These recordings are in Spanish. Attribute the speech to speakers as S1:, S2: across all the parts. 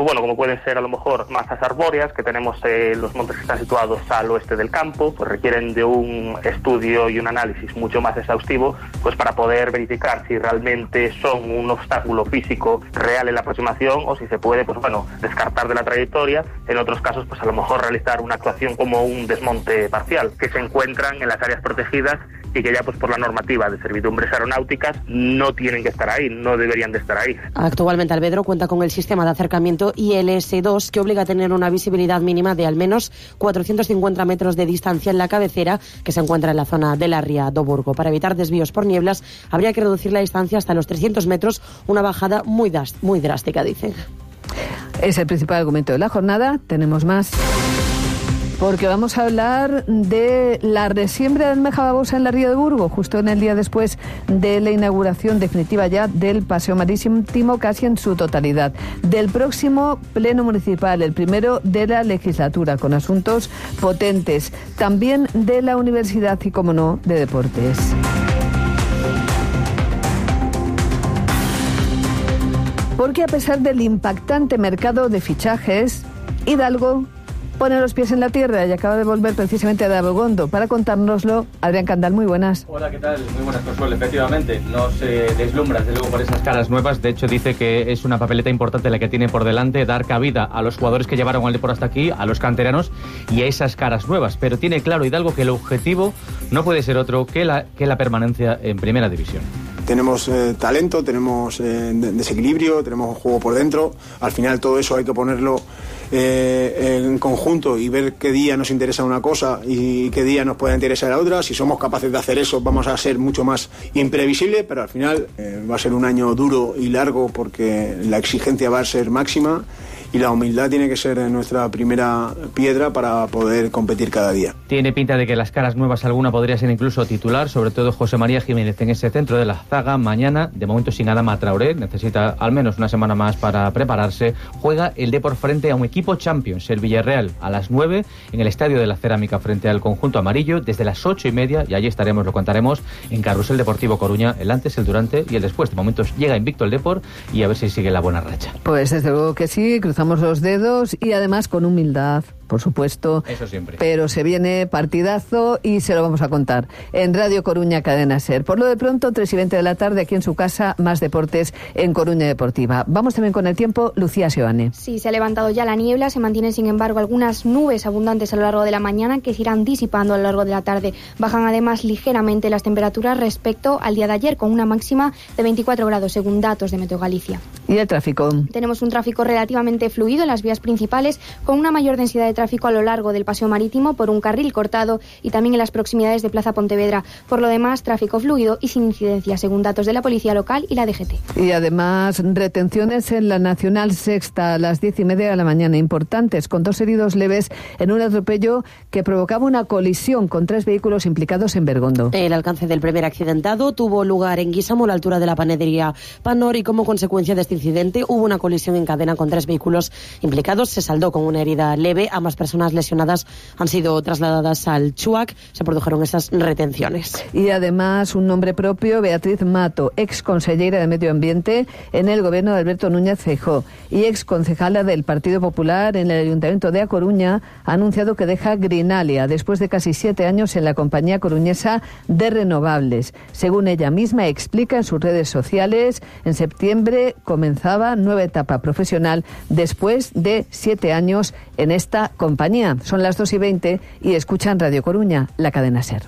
S1: Bueno, como pueden ser a lo mejor masas arbóreas, que tenemos los montes que están situados al oeste del campo, pues requieren de un estudio y un análisis mucho más exhaustivo, pues para poder verificar si realmente son un obstáculo físico real en la aproximación o si se puede, pues bueno, descartar de la trayectoria. En otros casos, pues a lo mejor realizar una actuación como un desmonte parcial, que se encuentran en las áreas protegidas y que ya pues por la normativa de servidumbres aeronáuticas no tienen que estar ahí, no deberían de estar ahí.
S2: Actualmente Alvedro cuenta con el sistema de acercamiento ILS-2 que obliga a tener una visibilidad mínima de al menos 450 metros de distancia en la cabecera que se encuentra en la zona de la ría do Burgo. Para evitar desvíos por nieblas habría que reducir la distancia hasta los 300 metros, una bajada muy drástica, dicen.
S3: Es el principal argumento de la jornada. Tenemos más, porque vamos a hablar de la resiembra de almeja babosa en la ría de Burgo, justo en el día después de la inauguración definitiva ya del paseo marítimo casi en su totalidad, del próximo pleno municipal, el primero de la legislatura, con asuntos potentes, también de la universidad y, como no, de deportes. Porque a pesar del impactante mercado de fichajes, Hidalgo pone los pies en la tierra y acaba de volver precisamente de Abegondo. Para contárnoslo, Adrián Candal, muy buenas.
S4: Hola, ¿qué tal? Muy buenas, Consuelo. Efectivamente, no se deslumbra, desde luego, por esas caras nuevas. De hecho, dice que es una papeleta importante la que tiene por delante, dar cabida a los jugadores que llevaron al Depor hasta aquí, a los canteranos y a esas caras nuevas. Pero tiene claro Hidalgo que el objetivo no puede ser otro que la permanencia en Primera División.
S5: Tenemos talento, tenemos desequilibrio, tenemos juego por dentro. Al final todo eso hay que ponerlo en conjunto y ver qué día nos interesa una cosa y qué día nos puede interesar la otra. Si somos capaces de hacer eso, vamos a ser mucho más imprevisible, pero al final va a ser un año duro y largo porque la exigencia va a ser máxima y la humildad tiene que ser nuestra primera piedra para poder competir cada día.
S4: Tiene pinta de que las caras nuevas alguna podría ser incluso titular, sobre todo José María Jiménez en ese centro de la zaga. Mañana, de momento sin Adama Traoré, necesita al menos una semana más para prepararse. Juega el Depor frente a un equipo Champions, el Villarreal, a las 9 en el Estadio de la Cerámica frente al conjunto amarillo, desde las 8:30, y allí estaremos, lo contaremos, en Carrusel Deportivo Coruña, el antes, el durante y el después. De momento llega invicto el Depor y a ver si sigue la buena racha.
S3: Pues desde luego que sí, cruzamos los dedos y además con humildad, por supuesto.
S4: Eso siempre.
S3: Pero se viene partidazo y se lo vamos a contar en Radio Coruña Cadena SER. Por lo de pronto, 3:20 de la tarde, aquí en su casa, más deportes en Coruña Deportiva. Vamos también con el tiempo. Lucía Seoane.
S6: Sí, se ha levantado ya la niebla, se mantienen sin embargo algunas nubes abundantes a lo largo de la mañana que se irán disipando a lo largo de la tarde. Bajan además ligeramente las temperaturas respecto al día de ayer, con una máxima de 24 grados según datos de Meteo Galicia.
S3: ¿Y el tráfico? Tenemos
S6: un tráfico relativamente fluido en las vías principales, con una mayor densidad de tráfico a lo largo del paseo marítimo por un carril cortado y también en las proximidades de Plaza Pontevedra. Por lo demás, tráfico fluido y sin incidencia, según datos de la Policía Local y la DGT.
S3: Y además, retenciones en la Nacional Sexta a las 10:30 de la mañana, importantes, con 2 heridos leves en un atropello que provocaba una colisión con 3 vehículos implicados en Bergondo.
S2: El alcance del primer accidentado tuvo lugar en Guisamo, a la altura de la panadería Panor, y como consecuencia de este incidente hubo una colisión en cadena con 3 vehículos implicados. Se saldó con una herida leve. Ambas personas lesionadas han sido trasladadas al Chuac. Se produjeron esas retenciones.
S3: Y además un nombre propio, Beatriz Mato, ex consellera de Medio Ambiente en el gobierno de Alberto Núñez Feijóo y ex concejala del Partido Popular en el Ayuntamiento de A Coruña, ha anunciado que deja Greenalia después de casi 7 años en la compañía coruñesa de renovables. Según ella misma explica en sus redes sociales, en septiembre comenzaba nueva etapa profesional después de 7 años en esta compañía. Son las 2:20 y escuchan Radio Coruña, la cadena SER.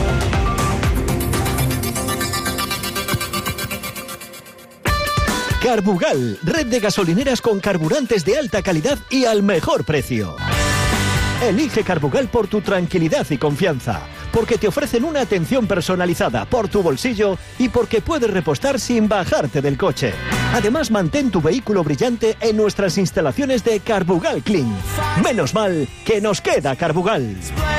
S7: Carbugal, red de gasolineras con carburantes de alta calidad y al mejor precio. Elige Carbugal por tu tranquilidad y confianza, porque te ofrecen una atención personalizada por tu bolsillo y porque puedes repostar sin bajarte del coche. Además, mantén tu vehículo brillante en nuestras instalaciones de Carbugal Clean. Menos mal que nos queda Carbugal.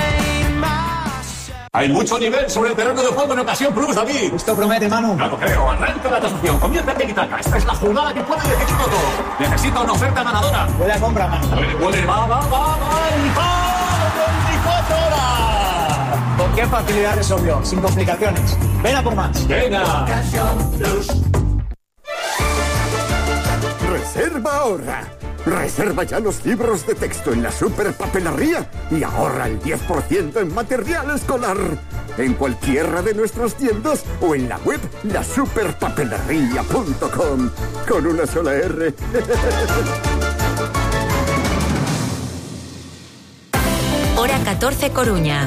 S8: Hay mucho nivel sobre el terreno de juego en Ocasión Plus, David.
S9: Esto promete, Manu.
S8: No lo creo. Arranca la tasación. Comienza el tiki-taka. Esta es la jugada que puede decidir todo. Necesito una oferta ganadora.
S9: Puede compra, Manu.
S8: Puede. Va. ¡El 24 horas!
S9: ¿Con qué facilidad resolvió? Sin complicaciones. Ven a por más.
S8: Venga.
S10: Reserva ahorra. Reserva ya los libros de texto en la Superpapelería y ahorra el 10% en material escolar. En cualquiera de nuestras tiendas o en la web lasuperpapelería.com. Con una sola R.
S11: Hora 14, Coruña.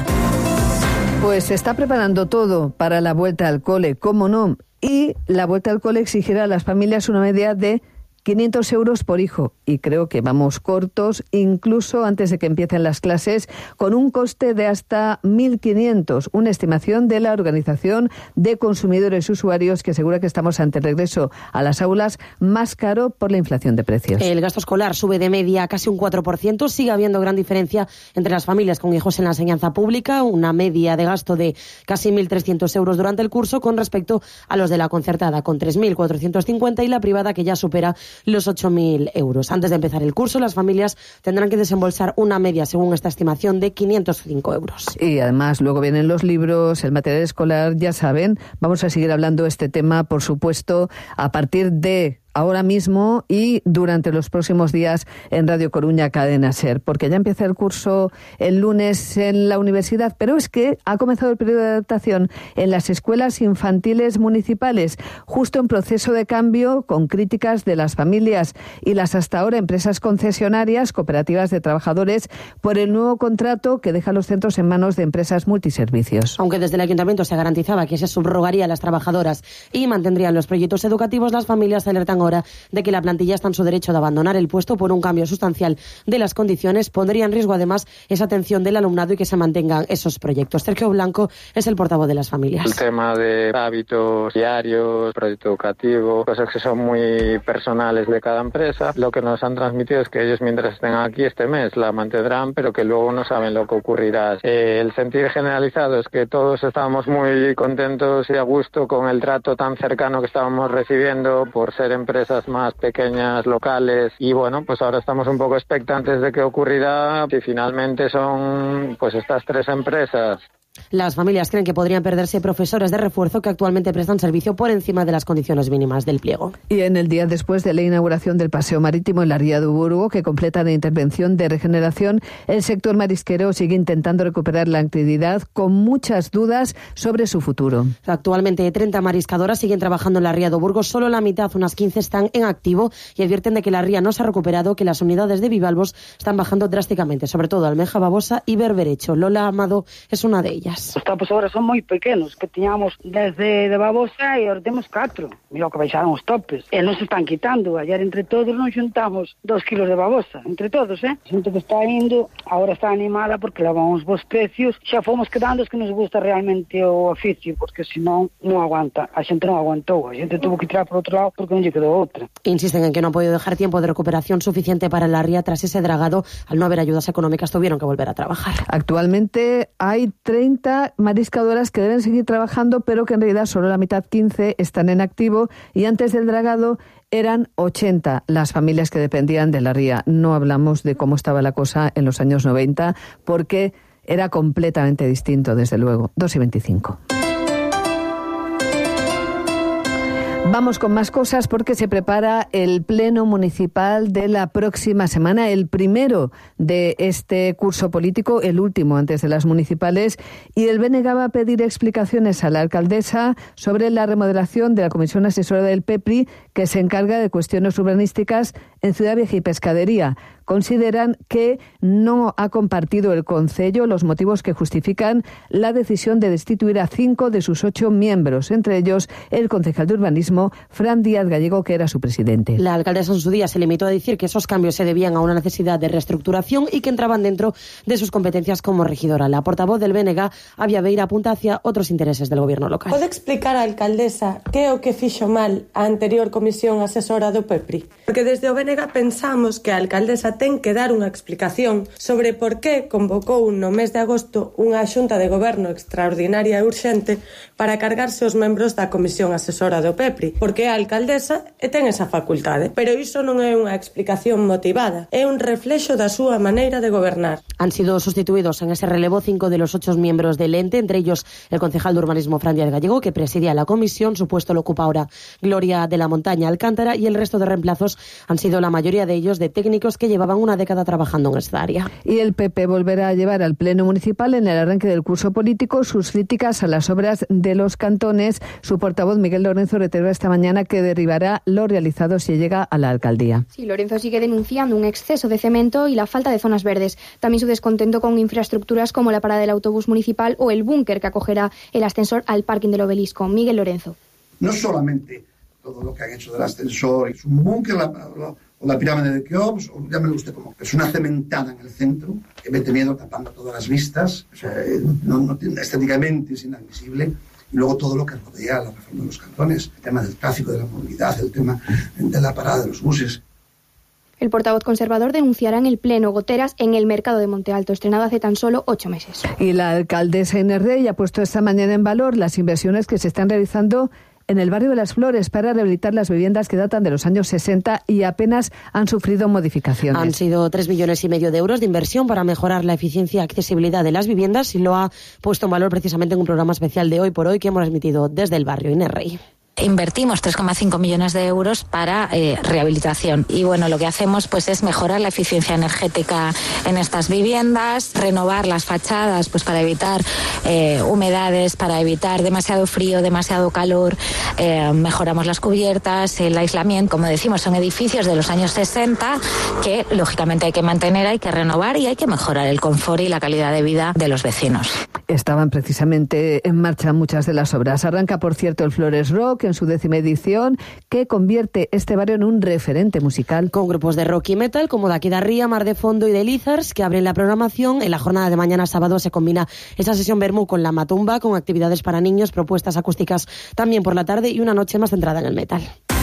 S3: Pues se está preparando todo para la vuelta al cole, cómo no. Y la vuelta al cole exigirá a las familias una media de 500 euros por hijo. Y creo que vamos cortos, incluso antes de que empiecen las clases, con un coste de hasta 1.500. Una estimación de la Organización de Consumidores y Usuarios que asegura que estamos ante el regreso a las aulas más caro por la inflación de precios.
S2: El gasto escolar sube de media casi un 4%. Sigue habiendo gran diferencia entre las familias con hijos en la enseñanza pública. Una media de gasto de casi 1.300 euros durante el curso con respecto a los de la concertada, con 3.450, y la privada, que ya supera los 8.000 euros. Antes de empezar el curso, las familias tendrán que desembolsar una media, según esta estimación, de 505 euros.
S3: Y además luego vienen los libros, el material escolar, ya saben. Vamos a seguir hablando de este tema, por supuesto, a partir de ahora mismo y durante los próximos días en Radio Coruña Cadena SER, porque ya empieza el curso el lunes en la universidad, pero es que ha comenzado el periodo de adaptación en las escuelas infantiles municipales, justo en proceso de cambio, con críticas de las familias y las hasta ahora empresas concesionarias, cooperativas de trabajadores, por el nuevo contrato que deja los centros en manos de empresas multiservicios.
S2: Aunque desde el ayuntamiento se garantizaba que se subrogaría a las trabajadoras y mantendrían los proyectos educativos, las familias alertan ahora de que la plantilla está en su derecho de abandonar el puesto por un cambio sustancial de las condiciones. Pondría en riesgo además esa atención del alumnado y que se mantengan esos proyectos. Sergio Blanco es el portavoz de las familias.
S12: El tema de hábitos diarios, proyecto educativo, cosas que son muy personales de cada empresa. Lo que nos han transmitido es que ellos, mientras estén aquí este mes, la mantendrán, pero que luego no saben lo que ocurrirá. El sentir generalizado es que todos estábamos muy contentos y a gusto con el trato tan cercano que estábamos recibiendo por ser empresas más pequeñas, locales, y bueno, pues ahora estamos un poco expectantes de qué ocurrirá si finalmente son pues estas tres empresas.
S2: Las familias creen que podrían perderse profesores de refuerzo que actualmente prestan servicio por encima de las condiciones mínimas del pliego.
S3: Y en el día después de la inauguración del paseo marítimo en la ría de Burgo, que completa la intervención de regeneración, el sector marisquero sigue intentando recuperar la actividad con muchas dudas sobre su futuro.
S2: Actualmente 30 mariscadoras siguen trabajando en la ría de Burgo, solo la mitad, unas 15, están en activo y advierten de que la ría no se ha recuperado, que las unidades de bivalvos están bajando drásticamente, sobre todo almeja, babosa y berberecho. Lola Amado es una de ellas.
S13: Os topos agora son moi pequenos, que tiñamos desde de babosa e agora temos 4. Mira o que baixaron os topes. E non se están quitando. Ayer entre todos non xuntamos 2 kilos de babosa. Entre todos, A xente que está indo, agora está animada porque levan uns bons precios. Xa fomos quedando os que nos gusta realmente o oficio, porque senón non aguanta. A xente non aguantou. A xente tuvo que tirar por outro lado porque non lle quedou outra.
S2: Insisten en que no han podido dejar tiempo de recuperación suficiente para la ría tras ese dragado. Al no haber ayudas económicas tuvieron que volver a trabajar.
S3: Actualmente hay 30 mariscadoras que deben seguir trabajando, pero que en realidad solo la mitad, 15, están en activo, y antes del dragado eran 80 las familias que dependían de la ría. No hablamos de cómo estaba la cosa en los años 90, porque era completamente distinto, desde luego. 2:25. Vamos con más cosas porque se prepara el pleno municipal de la próxima semana, el primero de este curso político, el último antes de las municipales, y el BNG va a pedir explicaciones a la alcaldesa sobre la remodelación de la Comisión Asesora del PEPRI, que se encarga de cuestiones urbanísticas en Ciudad Vieja y Pescadería. Consideran que no ha compartido el concello los motivos que justifican la decisión de destituir a 5 de sus 8 miembros, entre ellos el concejal de urbanismo, Fran Díaz Gallego, que era su presidente.
S2: La alcaldesa en su día se limitó a decir que esos cambios se debían a una necesidad de reestructuración y que entraban dentro de sus competencias como regidora. La portavoz del BNG, Avia Beira, apunta hacia otros intereses del gobierno local.
S14: Pode explicar a alcaldesa que é o que fixo mal a anterior comisión asesora do PEPRI? Porque desde o BNG pensamos que a alcaldesa alcaldesa ten que dar unha explicación sobre por que convocou no mes de agosto unha xunta de goberno extraordinaria e urxente para cargarse os membros da Comisión Asesora do PEPRI, porque é a alcaldesa e ten esa facultade. Pero iso non é unha explicación motivada, é un reflexo da súa maneira de gobernar.
S2: Han sido sustituidos en ese relevo 5 de los 8 miembros del ente, entre ellos el concejal de urbanismo Fran Díaz Gallego, que presidía la comisión. Su puesto lo ocupa ahora Gloria de la Montaña Alcántara, y el resto de reemplazos han sido la mayoría de ellos de técnicos que llevaban una década trabajando en esta área.
S3: Y el PP volverá a llevar al Pleno Municipal en el arranque del curso político sus críticas a las obras de los cantones. Su portavoz Miguel Lorenzo reiteró esta mañana que derribará lo realizado si llega a la alcaldía.
S6: Sí, Lorenzo sigue denunciando un exceso de cemento y la falta de zonas verdes. También su descontento con infraestructuras como la parada del autobús municipal o el búnker que acogerá el ascensor al parking del Obelisco. Miguel Lorenzo.
S15: No solamente todo lo que han hecho del ascensor, es un búnker, o la pirámide de Keops, o llámelo usted como, es una cementada en el centro que mete miedo tapando todas las vistas, o sea, estéticamente es inadmisible. Y luego todo lo que rodea la reforma de los cantones, el tema del tráfico, de la movilidad, el tema de la parada de los buses.
S6: El portavoz conservador denunciará en el Pleno goteras en el mercado de Monte Alto, estrenado hace tan solo 8 meses.
S3: Y la alcaldesa Inés Rey ha puesto esta mañana en valor las inversiones que se están realizando en el barrio de Las Flores para rehabilitar las viviendas que datan de los años 60 y apenas han sufrido modificaciones.
S2: Han sido 3,5 millones de euros de inversión para mejorar la eficiencia y accesibilidad de las viviendas, y lo ha puesto en valor precisamente en un programa especial de Hoy por Hoy que hemos transmitido desde el barrio. Inés Rey.
S16: Invertimos 3,5 millones de euros para rehabilitación, y bueno, lo que hacemos pues es mejorar la eficiencia energética en estas viviendas, renovar las fachadas pues para evitar humedades, para evitar demasiado frío, demasiado calor, mejoramos las cubiertas, el aislamiento. Como decimos, son edificios de los años 60 que lógicamente hay que mantener, hay que renovar y hay que mejorar el confort y la calidad de vida de los vecinos.
S3: Estaban precisamente en marcha muchas de las obras. Arranca, por cierto, el Flores Rock en su 10ª edición, que convierte este barrio en un referente musical.
S2: Con grupos de rock y metal como Daqui da Ría, Mar de Fondo y de Lizards, que abren la programación. En la jornada de mañana sábado se combina esa sesión vermú con la matumba, con actividades para niños, propuestas acústicas también por la tarde y una noche más centrada en el metal.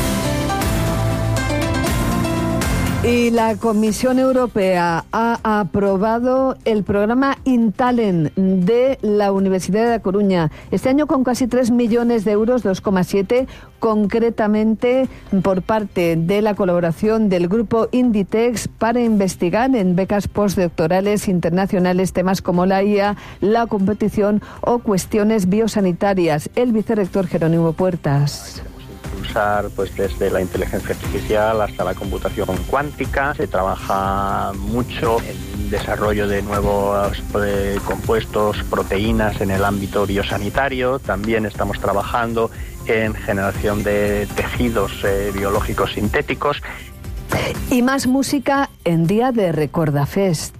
S3: Y la Comisión Europea ha aprobado el programa InTalent de la Universidad de A Coruña. Este año con casi 3 millones de euros, 2,7, concretamente por parte de la colaboración del grupo Inditex para investigar en becas postdoctorales internacionales temas como la IA, la competición o cuestiones biosanitarias. El vicerrector Jerónimo Puertas.
S17: Usar pues desde la inteligencia artificial hasta la computación cuántica. Se trabaja mucho en desarrollo de nuevos compuestos, proteínas en el ámbito biosanitario. También estamos trabajando en generación de tejidos biológicos sintéticos.
S3: Y más música en día de Recordafest.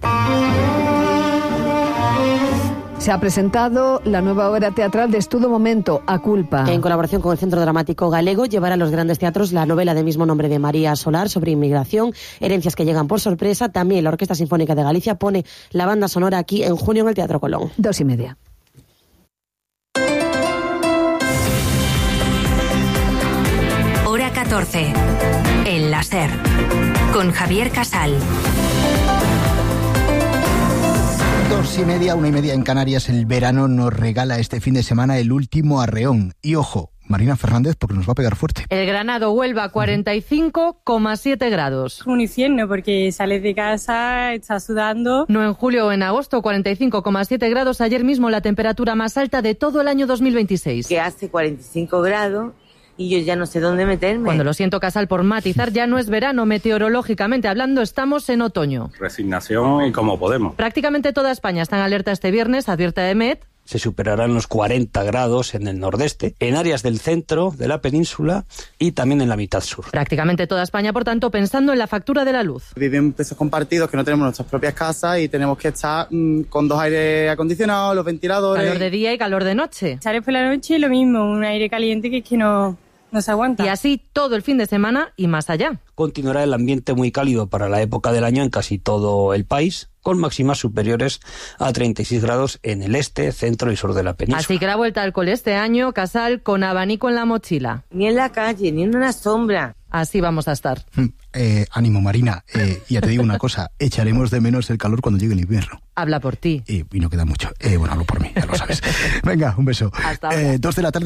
S3: Se ha presentado la nueva obra teatral de Estudo Momento, A Culpa.
S2: En colaboración con el Centro Dramático Galego, llevará a los grandes teatros la novela de mismo nombre de María Solar sobre inmigración, herencias que llegan por sorpresa. También la Orquesta Sinfónica de Galicia pone la banda sonora aquí en junio en el Teatro Colón.
S3: 2:30.
S11: Hora 14. El láser. Con Javier Casal.
S18: 2:30, 1:30 en Canarias. El verano nos regala este fin de semana el último arreón. Y ojo, Marina Fernández, porque nos va a pegar fuerte.
S19: El Granado Huelva 45,7 grados.
S20: Un infierno porque sales de casa, estás sudando.
S19: No en julio o en agosto, 45,7 grados. Ayer mismo la temperatura más alta de todo el año 2026.
S21: Que hace 45 grados. Y yo ya no sé dónde meterme.
S19: Cuando lo siento, Casal, por matizar, ya no es verano, meteorológicamente hablando, estamos en otoño.
S22: Resignación y como podemos.
S19: Prácticamente toda España está en alerta este viernes, advierte EMET.
S23: Se superarán los 40 grados en el nordeste, en áreas del centro de la península y también en la mitad sur.
S19: Prácticamente toda España, por tanto, pensando en la factura de la luz.
S24: Vivimos en pisos compartidos que no tenemos nuestras propias casas y tenemos que estar con 2 aires acondicionados, los ventiladores.
S19: Calor de día y calor de noche.
S20: Sales por la noche y lo mismo, un aire caliente que es que no se aguanta.
S19: Y así todo el fin de semana y más allá.
S23: Continuará el ambiente muy cálido para la época del año en casi todo el país, con máximas superiores a 36 grados en el este, centro y sur de la península.
S19: Así que la vuelta al cole este año, Casal, con abanico en la mochila.
S21: Ni en la calle, ni en una sombra.
S19: Así vamos a estar.
S18: ánimo, Marina. Ya te digo una cosa, echaremos de menos el calor cuando llegue el invierno.
S19: Habla por ti.
S18: Y no queda mucho. Bueno, hablo por mí, ya lo sabes. Venga, un beso.
S19: Hasta ahora.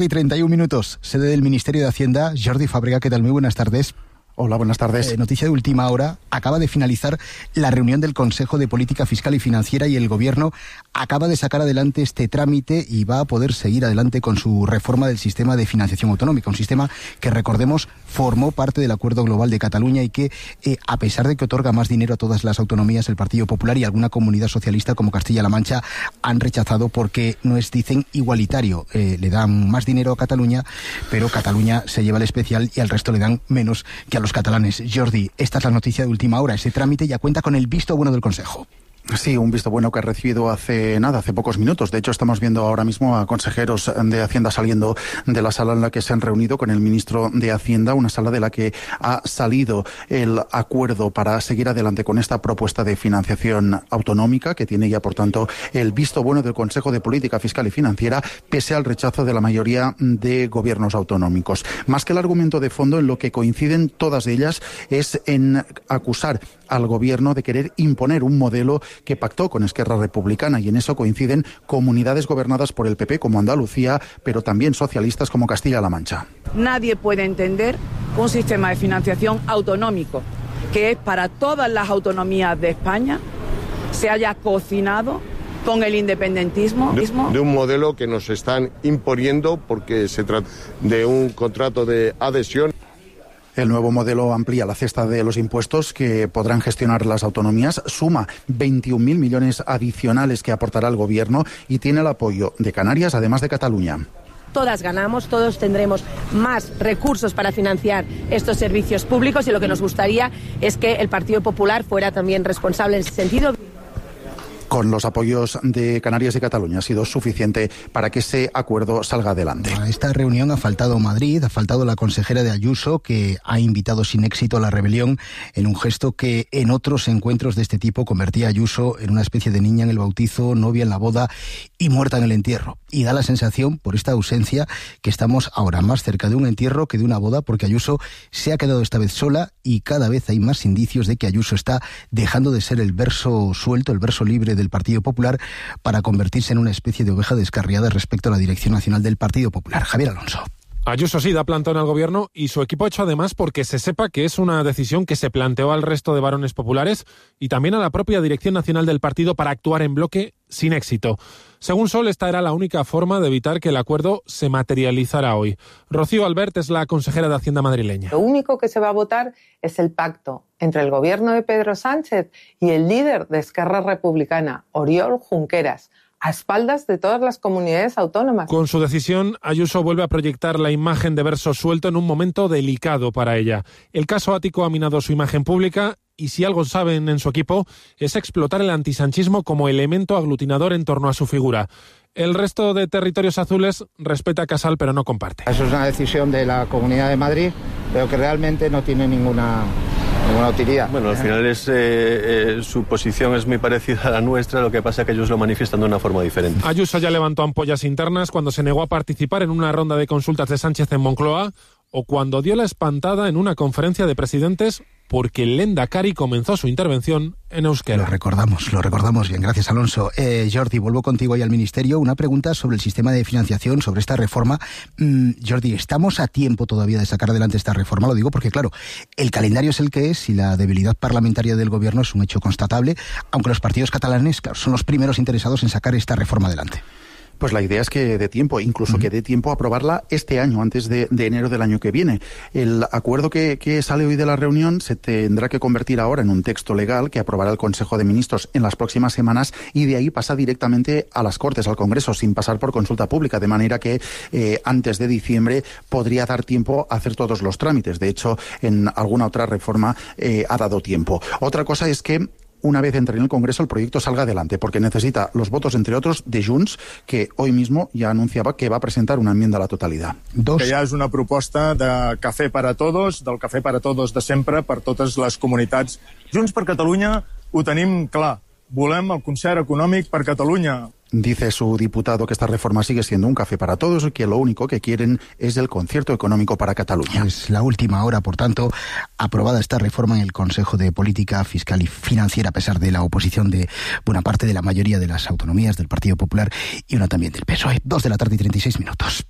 S18: 2:31 p.m, sede del Ministerio de Hacienda. Jordi Fàbrega, ¿qué tal? Muy buenas tardes.
S1: Hola, buenas tardes.
S18: Noticia de última hora. Acaba de finalizar la reunión del Consejo de Política Fiscal y Financiera y el Gobierno acaba de sacar adelante este trámite y va a poder seguir adelante con su reforma del sistema de financiación autonómica. Un sistema que, recordemos, formó parte del Acuerdo Global de Cataluña y que, a pesar de que otorga más dinero a todas las autonomías, el Partido Popular y alguna comunidad socialista como Castilla-La Mancha han rechazado porque no es, dicen, igualitario. Le dan más dinero a Cataluña, pero Cataluña se lleva el especial y al resto le dan menos que a los catalanes. Jordi, esta es la noticia de última hora. Ese trámite ya cuenta con el visto bueno del Consejo.
S1: Sí, un visto bueno que ha recibido hace pocos minutos. De hecho, estamos viendo ahora mismo a consejeros de Hacienda saliendo de la sala en la que se han reunido con el ministro de Hacienda, una sala de la que ha salido el acuerdo para seguir adelante con esta propuesta de financiación autonómica, que tiene ya, por tanto, el visto bueno del Consejo de Política Fiscal y Financiera, pese al rechazo de la mayoría de gobiernos autonómicos. Más que el argumento de fondo, en lo que coinciden todas ellas es en acusar al gobierno de querer imponer un modelo que pactó con Esquerra Republicana, y en eso coinciden comunidades gobernadas por el PP como Andalucía, pero también socialistas como Castilla-La Mancha.
S4: Nadie puede entender un sistema de financiación autonómico, que es para todas las autonomías de España, se haya cocinado con el independentismo.
S5: De un modelo que nos están imponiendo porque se trata de un contrato de adhesión.
S1: El nuevo modelo amplía la cesta de los impuestos que podrán gestionar las autonomías, suma 21.000 millones adicionales que aportará el Gobierno y tiene el apoyo de Canarias, además de Cataluña.
S7: Todas ganamos, todos tendremos más recursos para financiar estos servicios públicos y lo que nos gustaría es que el Partido Popular fuera también responsable en ese sentido.
S1: Con los apoyos de Canarias y Cataluña ha sido suficiente para que ese acuerdo salga adelante.
S18: A esta reunión ha faltado Madrid, ha faltado la consejera de Ayuso, que ha invitado sin éxito a la rebelión en un gesto que en otros encuentros de este tipo convertía a Ayuso en una especie de niña en el bautizo, novia en la boda y muerta en el entierro. Y da la sensación, por esta ausencia, que estamos ahora más cerca de un entierro que de una boda, porque Ayuso se ha quedado esta vez sola y cada vez hay más indicios de que Ayuso está dejando de ser el verso suelto, el verso libre del Partido Popular, para convertirse en una especie de oveja descarriada respecto a la dirección nacional del Partido Popular. Javier Alonso.
S25: Ayuso sí da plantón al gobierno y su equipo ha hecho además porque se sepa que es una decisión que se planteó al resto de varones populares y también a la propia dirección nacional del partido para actuar en bloque sin éxito. Según Sol, esta era la única forma de evitar que el acuerdo se materializara hoy. Rocío Albert es la consejera de Hacienda madrileña.
S26: Lo único que se va a votar es el pacto entre el gobierno de Pedro Sánchez y el líder de Esquerra Republicana, Oriol Junqueras, a espaldas de todas las comunidades autónomas.
S25: Con su decisión, Ayuso vuelve a proyectar la imagen de verso suelto en un momento delicado para ella. El caso Ático ha minado su imagen pública y si algo saben en su equipo es explotar el antisanchismo como elemento aglutinador en torno a su figura. El resto de territorios azules respeta a Casal pero no comparte.
S27: Eso es una decisión de la Comunidad de Madrid, pero que realmente no tiene ninguna utilidad.
S28: Bueno, al final su posición es muy parecida a la nuestra, lo que pasa es que ellos lo manifiestan de una forma diferente.
S25: Ayuso ya levantó ampollas internas cuando se negó a participar en una ronda de consultas de Sánchez en Moncloa o cuando dio la espantada en una conferencia de presidentes porque el Lehendakari comenzó su intervención en euskera.
S18: Lo recordamos bien, gracias Alonso. Jordi, vuelvo contigo ahí al Ministerio. Una pregunta sobre el sistema de financiación, sobre esta reforma. Jordi, ¿estamos a tiempo todavía de sacar adelante esta reforma? Lo digo porque, claro, el calendario es el que es y la debilidad parlamentaria del Gobierno es un hecho constatable, aunque los partidos catalanes, claro, son los primeros interesados en sacar esta reforma adelante.
S1: Pues la idea es que dé tiempo, incluso que dé tiempo a aprobarla este año, antes de enero del año que viene. El acuerdo que sale hoy de la reunión se tendrá que convertir ahora en un texto legal que aprobará el Consejo de Ministros en las próximas semanas y de ahí pasa directamente a las Cortes, al Congreso, sin pasar por consulta pública, de manera que antes de diciembre podría dar tiempo a hacer todos los trámites. De hecho, en alguna otra reforma ha dado tiempo. Otra cosa es que una vez entre en el Congreso el proyecto salga adelante, porque necesita los votos, entre otros, de Junts, que hoy mismo ja anunciava que va a presentar una enmienda a la totalitat.
S29: Que ja és una proposta de cafè per a todos, del cafè per a todos de sempre, per totes les comunitats. Junts per Catalunya ho tenim clar. Volem el concert econòmic per Catalunya.
S1: Dice su diputado que esta reforma sigue siendo un café para todos y que lo único que quieren es el concierto económico para Cataluña.
S18: Es la última hora, por tanto, aprobada esta reforma en el Consejo de Política Fiscal y Financiera, a pesar de la oposición de buena parte de la mayoría de las autonomías, del Partido Popular y una también del PSOE. 2:36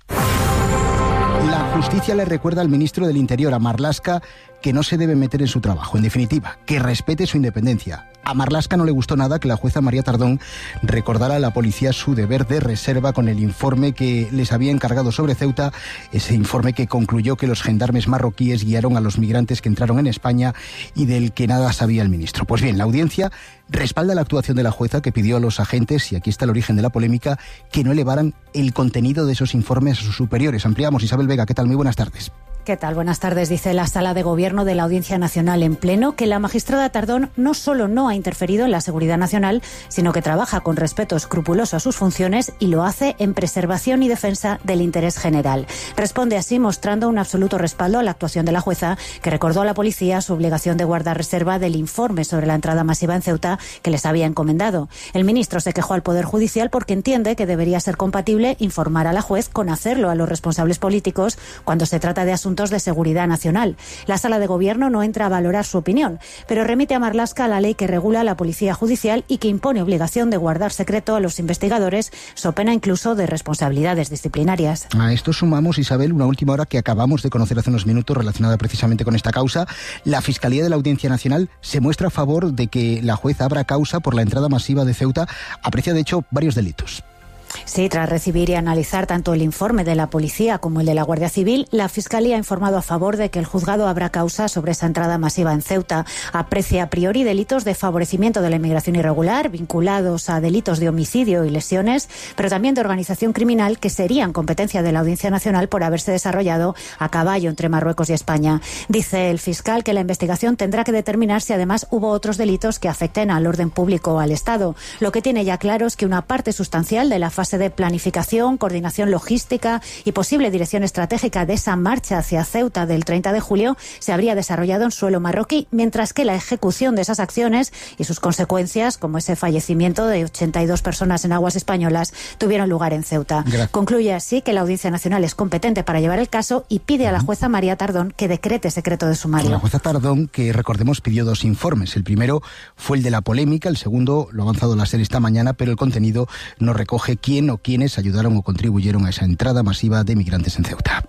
S18: p.m. La justicia le recuerda al ministro del Interior, a Marlaska, que no se debe meter en su trabajo. En definitiva, que respete su independencia. A Marlaska no le gustó nada que la jueza María Tardón recordara a la policía su deber de reserva con el informe que les había encargado sobre Ceuta, ese informe que concluyó que los gendarmes marroquíes guiaron a los migrantes que entraron en España y del que nada sabía el ministro. Pues bien, la audiencia respalda la actuación de la jueza, que pidió a los agentes, y aquí está el origen de la polémica, que no elevaran el contenido de esos informes a sus superiores. Ampliamos. Isabel Vega, ¿qué tal? Muy buenas tardes.
S6: ¿Qué tal? Buenas tardes. Dice la Sala de Gobierno de la Audiencia Nacional en pleno que la magistrada Tardón no solo no ha interferido en la seguridad nacional, sino que trabaja con respeto escrupuloso a sus funciones y lo hace en preservación y defensa del interés general. Responde así mostrando un absoluto respaldo a la actuación de la jueza, que recordó a la policía su obligación de guardar reserva del informe sobre la entrada masiva en Ceuta que les había encomendado. El ministro se quejó al Poder Judicial porque entiende que debería ser compatible informar a la juez con hacerlo a los responsables políticos cuando se trata de asuntos de seguridad nacional. La Sala de Gobierno no entra a valorar su opinión, pero remite a Marlaska a la ley que regula la policía judicial y que impone obligación de guardar secreto a los investigadores, so pena incluso de responsabilidades disciplinarias.
S18: A esto sumamos, Isabel, una última hora que acabamos de conocer hace unos minutos relacionada precisamente con esta causa. La Fiscalía de la Audiencia Nacional se muestra a favor de que la jueza abra causa por la entrada masiva de Ceuta. Aprecia, de hecho, varios delitos.
S6: Sí, tras recibir y analizar tanto el informe de la policía como el de la Guardia Civil, la Fiscalía ha informado a favor de que el juzgado abra causa sobre esa entrada masiva en Ceuta. Aprecia a priori delitos de favorecimiento de la inmigración irregular, vinculados a delitos de homicidio y lesiones, pero también de organización criminal, que serían competencia de la Audiencia Nacional por haberse desarrollado a caballo entre Marruecos y España. Dice el fiscal que la investigación tendrá que determinar si además hubo otros delitos que afecten al orden público o al Estado. Lo que tiene ya claro es que una parte sustancial de la fase de planificación, coordinación logística y posible dirección estratégica de esa marcha hacia Ceuta del 30 de julio se habría desarrollado en suelo marroquí, mientras que la ejecución de esas acciones y sus consecuencias, como ese fallecimiento de 82 personas en aguas españolas, tuvieron lugar en Ceuta. Concluye así que la Audiencia Nacional es competente para llevar el caso y pide a la jueza María Tardón que decrete secreto de sumario.
S18: La jueza Tardón, que recordemos pidió 2 informes. El primero fue el de la polémica, el segundo lo ha avanzado la SER esta mañana, pero el contenido no recoge quién o quiénes ayudaron o contribuyeron a esa entrada masiva de migrantes en Ceuta.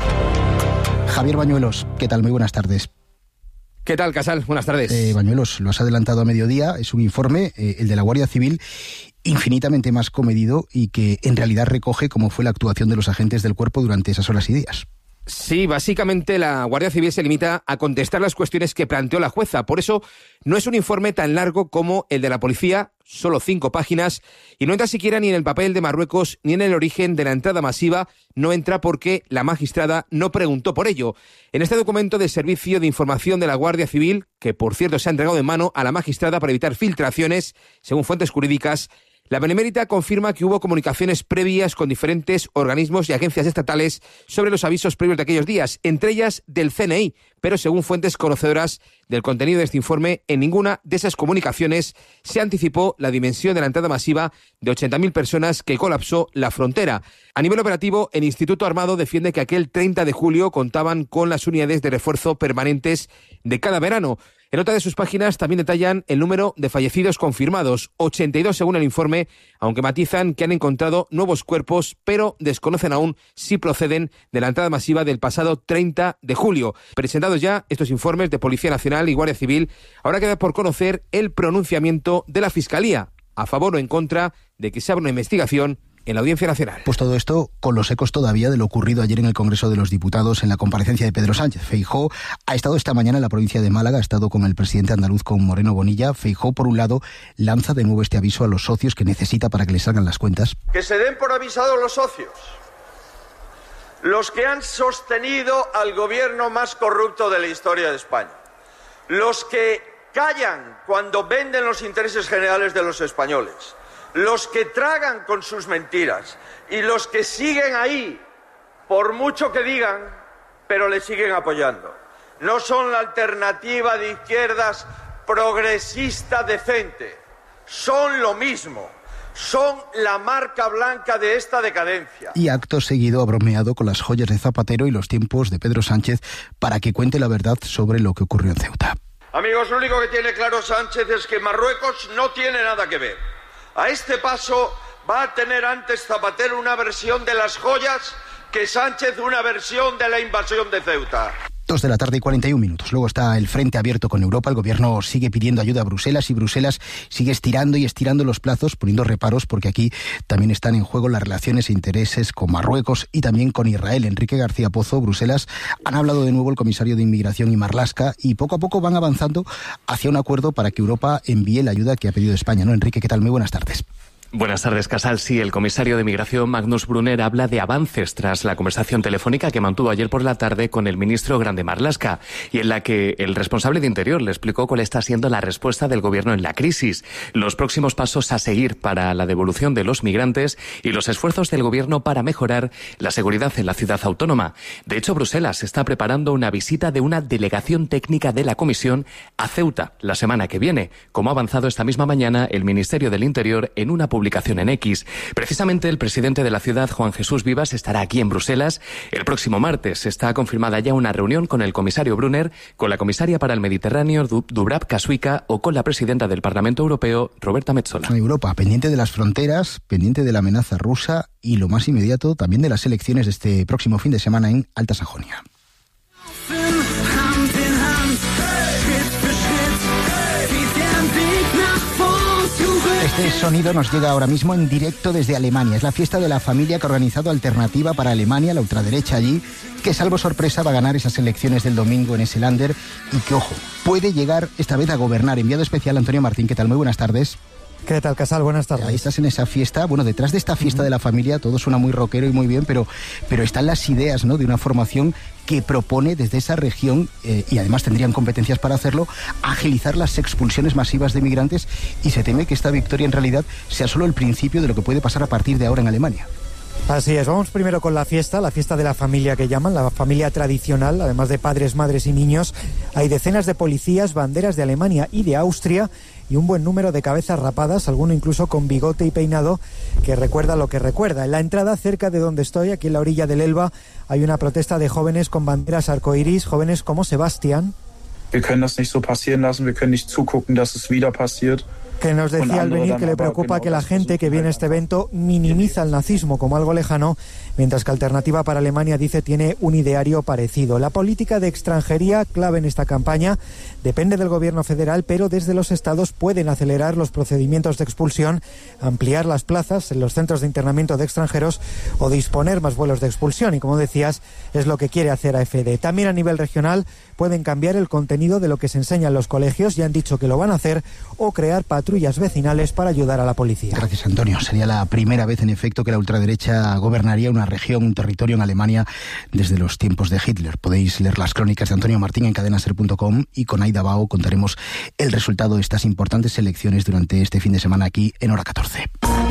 S18: Javier Bañuelos, ¿qué tal? Muy buenas tardes.
S8: ¿Qué tal, Casal? Buenas tardes.
S18: Bañuelos, lo has adelantado a mediodía, es un informe, el de la Guardia Civil, infinitamente más comedido y que en realidad recoge cómo fue la actuación de los agentes del cuerpo durante esas horas y días.
S8: Sí, básicamente la Guardia Civil se limita a contestar las cuestiones que planteó la jueza. Por eso no es un informe tan largo como el de la policía, solo 5 páginas, y no entra siquiera ni en el papel de Marruecos ni en el origen de la entrada masiva. No entra porque la magistrada no preguntó por ello. En este documento del Servicio de Información de la Guardia Civil, que por cierto se ha entregado en mano a la magistrada para evitar filtraciones, según fuentes jurídicas, la Benemérita confirma que hubo comunicaciones previas con diferentes organismos y agencias estatales sobre los avisos previos de aquellos días, entre ellas del CNI, pero según fuentes conocedoras del contenido de este informe, en ninguna de esas comunicaciones se anticipó la dimensión de la entrada masiva de 80.000 personas que colapsó la frontera. A nivel operativo, el Instituto Armado defiende que aquel 30 de julio contaban con las unidades de refuerzo permanentes de cada verano. En otra de sus páginas también detallan el número de fallecidos confirmados, 82 según el informe, aunque matizan que han encontrado nuevos cuerpos, pero desconocen aún si proceden de la entrada masiva del pasado 30 de julio. Presentados ya estos informes de Policía Nacional y Guardia Civil, ahora queda por conocer el pronunciamiento de la Fiscalía, a favor o en contra de que se abra una investigación en la Audiencia Nacional.
S18: Pues todo esto con los ecos todavía de lo ocurrido ayer en el Congreso de los Diputados en la comparecencia de Pedro Sánchez. Feijóo ha estado esta mañana en la provincia de Málaga, ha estado con el presidente andaluz, con Moreno Bonilla. Feijóo, por un lado, lanza de nuevo este aviso a los socios que necesita para que les salgan las cuentas.
S9: Que se den por avisados los socios, los que han sostenido al gobierno más corrupto de la historia de España, los que callan cuando venden los intereses generales de los españoles, los que tragan con sus mentiras y los que siguen ahí, por mucho que digan, pero le siguen apoyando. No son la alternativa de izquierdas progresista decente, son lo mismo. son la marca blanca de esta decadencia.
S18: Y acto seguido ha bromeado con las joyas de Zapatero y los tiempos de Pedro Sánchez para que cuente la verdad sobre lo que ocurrió en Ceuta.
S9: Amigos, lo único que tiene claro Sánchez es que Marruecos no tiene nada que ver. A este paso va a tener antes Zapatero una versión de las joyas que Sánchez una versión de la invasión de Ceuta.
S18: 2:41 p.m. Luego está el frente abierto con Europa. El gobierno sigue pidiendo ayuda a Bruselas y Bruselas sigue estirando y estirando los plazos, poniendo reparos, porque aquí también están en juego las relaciones e intereses con Marruecos y también con Israel. Enrique García Pozo, Bruselas, han hablado de nuevo el comisario de Inmigración y Marlaska y poco a poco van avanzando hacia un acuerdo para que Europa envíe la ayuda que ha pedido España, ¿no? Enrique, ¿qué tal? Muy buenas tardes.
S2: Buenas tardes, Casal. Sí, el comisario de Migración, Magnus Brunner, habla de avances tras la conversación telefónica que mantuvo ayer por la tarde con el ministro Grande Marlaska y en la que el responsable de Interior le explicó cuál está siendo la respuesta del gobierno en la crisis, los próximos pasos a seguir para la devolución de los migrantes y los esfuerzos del gobierno para mejorar la seguridad en la ciudad autónoma. De hecho, Bruselas está preparando una visita de una delegación técnica de la Comisión a Ceuta la semana que viene, como ha avanzado esta misma mañana el Ministerio del Interior en una publicación en X. Precisamente el presidente de la ciudad, Juan Jesús Vivas, estará aquí en Bruselas el próximo martes. Está confirmada ya una reunión con el comisario Brunner, con la comisaria para el Mediterráneo, Dubravka Šuica, o con la presidenta del Parlamento Europeo, Roberta Metsola.
S18: Europa, pendiente de las fronteras, pendiente de la amenaza rusa y, lo más inmediato, también de las elecciones de este próximo fin de semana en Alta Sajonia. Este sonido nos llega ahora mismo en directo desde Alemania. Es la fiesta de la familia que ha organizado Alternativa para Alemania, la ultraderecha allí, que salvo sorpresa va a ganar esas elecciones del domingo en ese Länder y que, ojo, puede llegar esta vez a gobernar. Enviado especial Antonio Martín, ¿qué tal? Muy buenas tardes.
S3: ¿Qué tal, Casal? Buenas tardes.
S18: Ahí estás en esa fiesta. Bueno, detrás de esta fiesta de la familia todo suena muy rockero y muy bien, pero están las ideas, ¿no?, de una formación que propone desde esa región, y además tendrían competencias para hacerlo, agilizar las expulsiones masivas de migrantes, y se teme que esta victoria en realidad sea solo el principio de lo que puede pasar a partir de ahora en Alemania.
S3: Así es, vamos primero con la fiesta de la familia que llaman, la familia tradicional, además de padres, madres y niños. Hay decenas de policías, banderas de Alemania y de Austria y un buen número de cabezas rapadas, alguno incluso con bigote y peinado, que recuerda lo que recuerda. En la entrada, cerca de donde estoy, aquí en la orilla del Elba, hay una protesta de jóvenes con banderas arcoiris, jóvenes como Sebastián.
S10: Wir können das nicht so passieren lassen, wir können nicht zugucken, dass es wieder passiert.
S3: Que nos decía al venir que le preocupa que la gente que viene a este evento minimiza el nazismo como algo lejano, mientras que Alternativa para Alemania dice tiene un ideario parecido. La política de extranjería, clave en esta campaña, depende del gobierno federal, pero desde los estados pueden acelerar los procedimientos de expulsión, ampliar las plazas en los centros de internamiento de extranjeros o disponer más vuelos de expulsión. Y como decías, es lo que quiere hacer AfD. También a nivel regional pueden cambiar el contenido de lo que se enseña en los colegios, ya han dicho que lo van a hacer, o crear patrullas vecinales para ayudar a la policía.
S18: Gracias, Antonio. Sería la primera vez, en efecto, que la ultraderecha gobernaría una región, un territorio en Alemania desde los tiempos de Hitler. Podéis leer las crónicas de Antonio Martín en cadenaser.com y con Aida Bao contaremos el resultado de estas importantes elecciones durante este fin de semana aquí en Hora 14.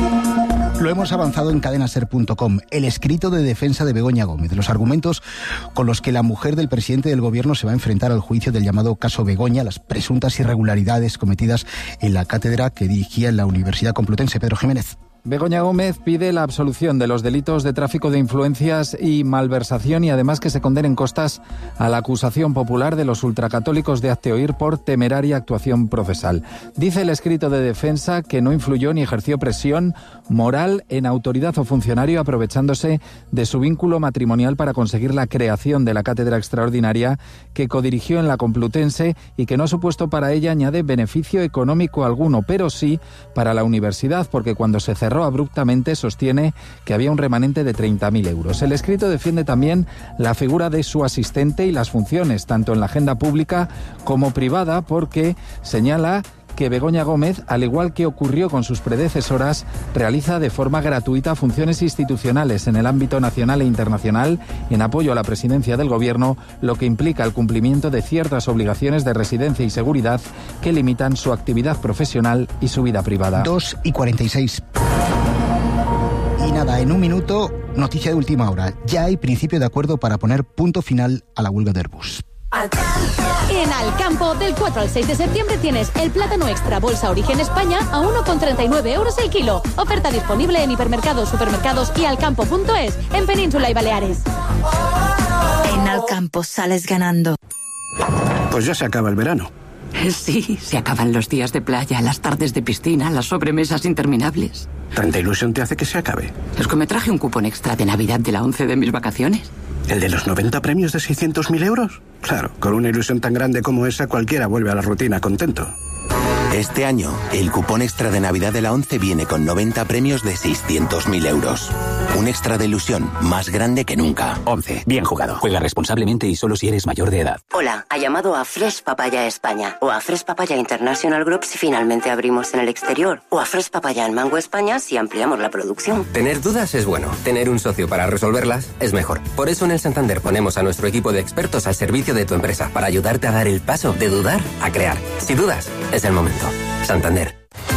S18: Lo hemos avanzado en cadenaser.com, el escrito de defensa de Begoña Gómez, los argumentos con los que la mujer del presidente del gobierno se va a enfrentar al juicio del llamado caso Begoña, las presuntas irregularidades cometidas en la cátedra que dirigía en la Universidad Complutense. Pedro Jiménez.
S12: Begoña Gómez pide la absolución de los delitos de tráfico de influencias y malversación y además que se condenen costas a la acusación popular de los ultracatólicos de Hazte Oír por temeraria actuación procesal. Dice el escrito de defensa que no influyó ni ejerció presión moral en autoridad o funcionario aprovechándose de su vínculo matrimonial para conseguir la creación de la cátedra extraordinaria que codirigió en la Complutense y que no ha supuesto para ella, añade, beneficio económico alguno, pero sí para la universidad, porque cuando se cerró abruptamente sostiene que había un remanente de 30.000 euros. El escrito defiende también la figura de su asistente y las funciones, tanto en la agenda pública como privada, porque señala que Begoña Gómez, al igual que ocurrió con sus predecesoras, realiza de forma gratuita funciones institucionales en el ámbito nacional e internacional en apoyo a la presidencia del Gobierno, lo que implica el cumplimiento de ciertas obligaciones de residencia y seguridad que limitan su actividad profesional y su vida privada.
S18: 2:46. Y nada, en un minuto, noticia de última hora. Ya hay principio de acuerdo para poner punto final a la huelga de Airbus.
S11: En Alcampo, del 4 al 6 de septiembre tienes el plátano extra bolsa Origen España a 1,39 € el kilo. Oferta disponible en hipermercados, supermercados y alcampo.es en Península y Baleares.
S13: En Alcampo sales ganando.
S14: Pues ya se acaba el verano.
S13: Sí, se acaban los días de playa, las tardes de piscina, las sobremesas interminables.
S14: ¿Tanta ilusión te hace que se acabe?
S13: Es que me traje un cupón extra de Navidad de la 11 de mis vacaciones.
S14: ¿El de los 90 premios de 600.000 euros? Claro, con una ilusión tan grande como esa, cualquiera vuelve a la rutina contento.
S15: Este año, el cupón extra de Navidad de la 11 viene con 90 premios de 600.000 euros. Un extra de ilusión más grande que nunca.
S16: 11. Bien jugado. Juega responsablemente y solo si eres mayor de edad.
S17: Hola, ha llamado a Fresh Papaya España o a Fresh Papaya International Group si finalmente abrimos en el exterior o a Fresh Papaya en Mango España si ampliamos la producción.
S20: Tener dudas es bueno. Tener un socio para resolverlas es mejor. Por eso en el Santander ponemos a nuestro equipo de expertos al servicio de tu empresa para ayudarte a dar el paso de dudar a crear. Si dudas, es el momento. Santander.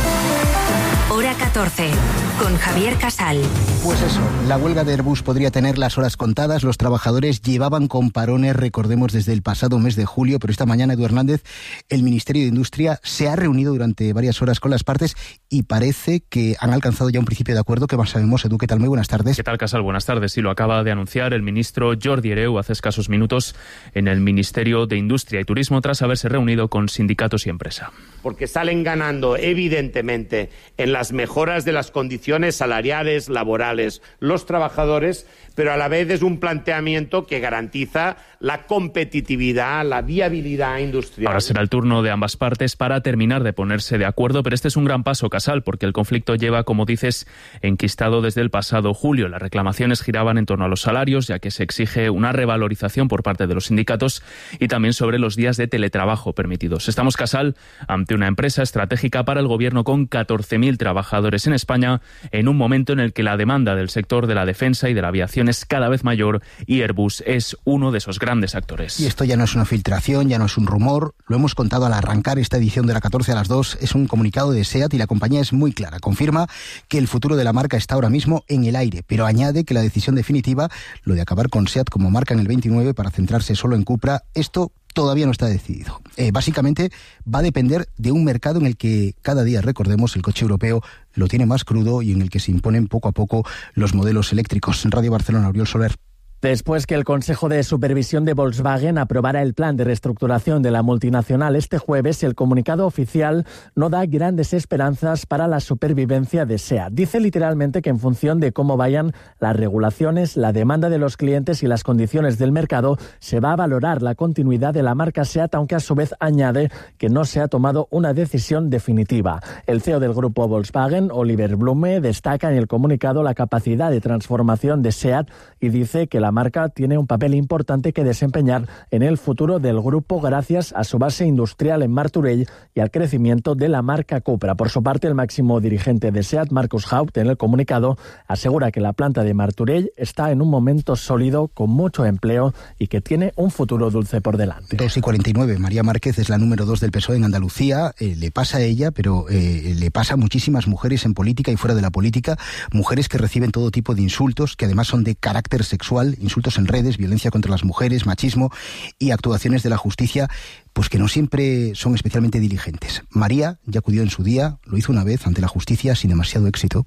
S13: Hora 14, con Javier Casal.
S18: Pues eso, la huelga de Airbus podría tener las horas contadas. Los trabajadores llevaban con parones, recordemos, desde el pasado mes de julio, pero esta mañana, Edu Hernández, el Ministerio de Industria se ha reunido durante varias horas con las partes y parece que han alcanzado ya un principio de acuerdo. ¿Qué más sabemos, Edu? ¿Qué tal? Muy buenas tardes.
S22: ¿Qué tal, Casal? Buenas tardes. Sí, lo acaba de anunciar el ministro Jordi Hereu hace escasos minutos en el Ministerio de Industria y Turismo tras haberse reunido con sindicatos y empresa.
S24: Porque salen ganando, evidentemente, en las mejoras de las condiciones salariales, laborales, los trabajadores, pero a la vez es un planteamiento que garantiza la competitividad, la viabilidad industrial.
S22: Ahora será el turno de ambas partes para terminar de ponerse de acuerdo, pero este es un gran paso, Casal, porque el conflicto lleva, como dices, enquistado desde el pasado julio. Las reclamaciones giraban en torno a los salarios, ya que se exige una revalorización por parte de los sindicatos y también sobre los días de teletrabajo permitidos. Estamos, Casal, ante una empresa estratégica para el gobierno con 14.000 trabajadores en España, en un momento en el que la demanda del sector de la defensa y de la aviación es cada vez mayor y Airbus es uno de esos grandes actores.
S18: Y esto ya no es una filtración, ya no es un rumor, lo hemos contado al arrancar esta edición de la 14 a las 2, es un comunicado de SEAT y la compañía es muy clara, confirma que el futuro de la marca está ahora mismo en el aire, pero añade que la decisión definitiva, lo de acabar con SEAT como marca en el 29 para centrarse solo en Cupra, esto todavía no está decidido. Básicamente va a depender de un mercado en el que cada día, recordemos, el coche europeo lo tiene más crudo y en el que se imponen poco a poco los modelos eléctricos. En Radio Barcelona, Oriol Soler.
S30: Después que el Consejo de Supervisión de Volkswagen aprobara el plan de reestructuración de la multinacional este jueves, el comunicado oficial no da grandes esperanzas para la supervivencia de SEAT. Dice literalmente que en función de cómo vayan las regulaciones, la demanda de los clientes y las condiciones del mercado, se va a valorar la continuidad de la marca SEAT, aunque a su vez añade que no se ha tomado una decisión definitiva. El CEO del grupo Volkswagen, Oliver Blume, destaca en el comunicado la capacidad de transformación de SEAT y dice que la marca tiene un papel importante que desempeñar en el futuro del grupo gracias a su base industrial en Martorell y al crecimiento de la marca Cupra. Por su parte, el máximo dirigente de SEAT, Markus Haupt, en el comunicado asegura que la planta de Martorell está en un momento sólido, con mucho empleo y que tiene un futuro dulce por delante.
S18: 2:49. María Márquez es la número 2 del PSOE en Andalucía. Le pasa a ella, pero le pasa a muchísimas mujeres en política y fuera de la política, mujeres que reciben todo tipo de insultos, que además son de carácter sexual, insultos en redes, violencia contra las mujeres, machismo y actuaciones de la justicia pues que no siempre son especialmente diligentes. María ya acudió en su día, lo hizo una vez ante la justicia sin demasiado éxito.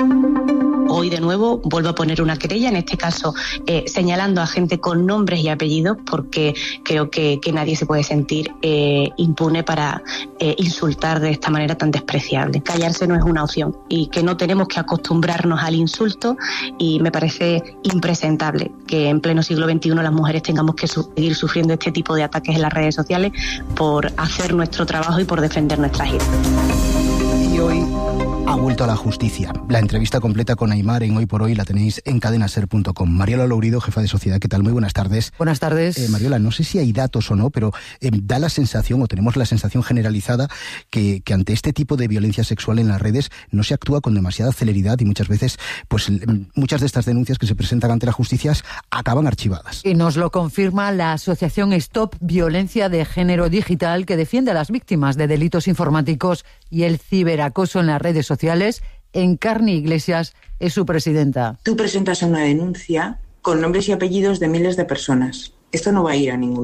S31: Hoy de nuevo vuelvo a poner una querella, en este caso señalando a gente con nombres y apellidos, porque creo que nadie se puede sentir impune para insultar de esta manera tan despreciable. Callarse no es una opción y que no tenemos que acostumbrarnos al insulto, y me parece impresentable que en pleno siglo XXI las mujeres tengamos que seguir sufriendo este tipo de ataques en las redes sociales por hacer nuestro trabajo y por defender nuestras ideas.
S18: Y hoy ha vuelto a la justicia. La entrevista completa con Aimar en Hoy por Hoy la tenéis en cadenaser.com. Mariola Lourido, jefa de Sociedad, ¿qué tal? Muy buenas tardes.
S32: Buenas tardes.
S18: Mariola, no sé si hay datos o no, pero da la sensación, o tenemos la sensación generalizada, que ante este tipo de violencia sexual en las redes no se actúa con demasiada celeridad y muchas veces, pues muchas de estas denuncias que se presentan ante la justicia acaban archivadas.
S32: Y nos lo confirma la asociación Stop Violencia de Género Digital, que defiende a las víctimas de delitos informáticos y el ciberacoso en las redes sociales. Encarni Iglesias es su presidenta.
S33: Tú presentas una denuncia con nombres y apellidos de miles de personas. Esto no va a ir a ningún lado.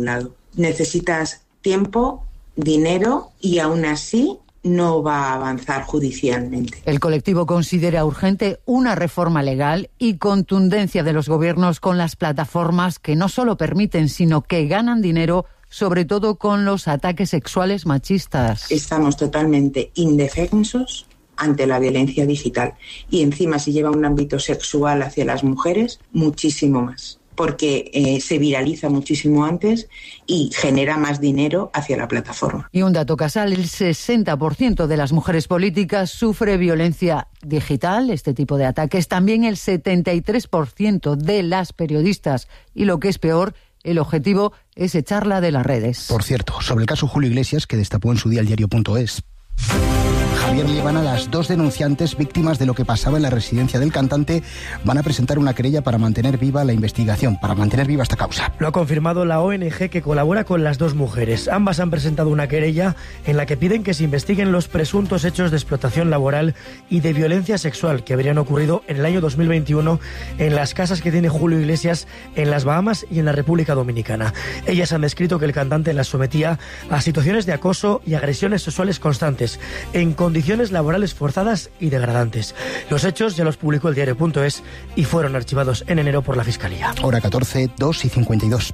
S1: Necesitas tiempo, dinero y aún así no va a avanzar judicialmente.
S32: El colectivo considera urgente una reforma legal y contundencia de los gobiernos con las plataformas que no solo permiten, sino que ganan dinero, sobre todo con los ataques sexuales machistas.
S1: Estamos totalmente indefensos ante la violencia digital y encima si lleva un ámbito sexual hacia las mujeres, muchísimo más, porque se viraliza muchísimo antes y genera más dinero hacia la plataforma.
S32: Y un dato, Casal, el 60% de las mujeres políticas sufre violencia digital, este tipo de ataques, también el 73% de las periodistas y, lo que es peor, el objetivo es echarla de las redes.
S18: Por cierto, sobre el caso Julio Iglesias, que destapó en su día el diario.es. Javier Liébana, las dos denunciantes víctimas de lo que pasaba en la residencia del cantante, van a presentar una querella para mantener viva la investigación, para mantener viva esta causa.
S4: Lo ha confirmado la ONG que colabora con las dos mujeres. Ambas han presentado una querella en la que piden que se investiguen los presuntos hechos de explotación laboral y de violencia sexual que habrían ocurrido en el año 2021 en las casas que tiene Julio Iglesias en las Bahamas y en la República Dominicana. Ellas han descrito que el cantante las sometía a situaciones de acoso y agresiones sexuales constantes, en condiciones laborales forzadas y degradantes. Los hechos ya los publicó el diario.es y fueron archivados en enero por la Fiscalía.
S18: Hora 14, 2:52.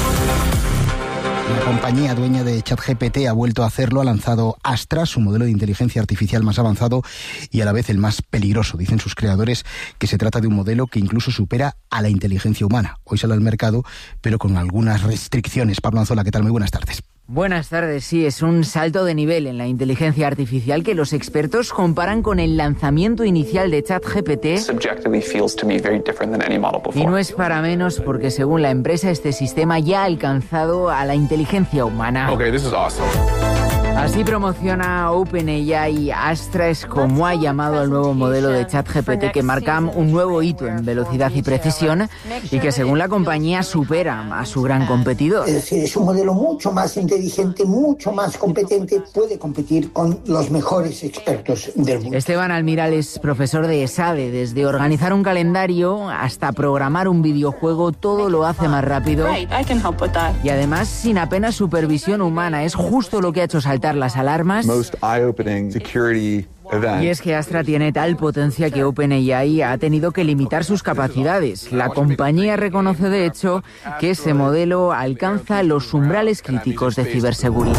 S18: La compañía dueña de ChatGPT ha vuelto a hacerlo, ha lanzado Astra, su modelo de inteligencia artificial más avanzado y a la vez el más peligroso. Dicen sus creadores que se trata de un modelo que incluso supera a la inteligencia humana. Hoy sale al mercado, pero con algunas restricciones. Pablo Anzola, ¿qué tal? Muy buenas tardes.
S5: Buenas tardes, sí, es un salto de nivel en la inteligencia artificial que los expertos comparan con el lanzamiento inicial de ChatGPT. Y no es para menos porque según la empresa este sistema ya ha alcanzado a la inteligencia humana.
S7: Okay, this is awesome.
S5: Así promociona OpenAI. Astra es como ha llamado al nuevo modelo de ChatGPT que marca un nuevo hito en velocidad y precisión y que según la compañía supera a su gran competidor.
S19: Es decir, es un modelo mucho más inteligente, mucho más competente, puede competir con los mejores expertos del mundo.
S5: Esteban Almiral es profesor de ESADE. Desde organizar un calendario hasta programar un videojuego, todo lo hace más rápido y además sin apenas supervisión humana. Es justo lo que ha hecho saltar las alarmas. Y es que Astra tiene tal potencia que OpenAI ha tenido que limitar sus capacidades. La compañía reconoce de hecho que ese modelo alcanza los umbrales críticos de ciberseguridad.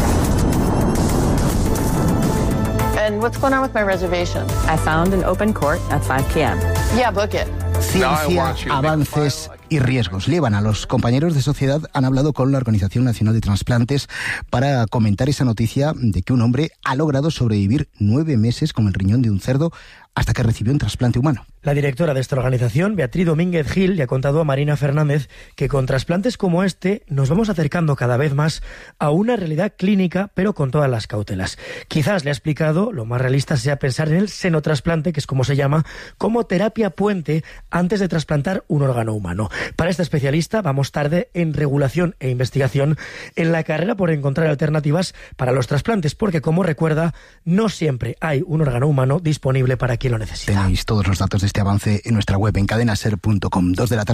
S21: And what's going on with my reservation? I found an open court at 5 p.m. Yeah, book it.
S18: Ciencia, avances y riesgos. Líébana, los compañeros de Sociedad han hablado con la Organización Nacional de Trasplantes para comentar esa noticia de que un hombre ha logrado sobrevivir 9 meses con el riñón de un cerdo hasta que recibió un trasplante humano.
S4: La directora de esta organización, Beatriz Domínguez Gil, le ha contado a Marina Fernández que con trasplantes como este nos vamos acercando cada vez más a una realidad clínica, pero con todas las cautelas. Quizás, le ha explicado, lo más realista sea pensar en el senotrasplante, que es como se llama, como terapia puente antes de trasplantar un órgano humano. Para este especialista vamos tarde en regulación e investigación en la carrera por encontrar alternativas para los trasplantes, porque, como recuerda, no siempre hay un órgano humano disponible para quien lo necesita.
S18: Tenéis todos los datos de este avance en nuestra web en cadenaser.com.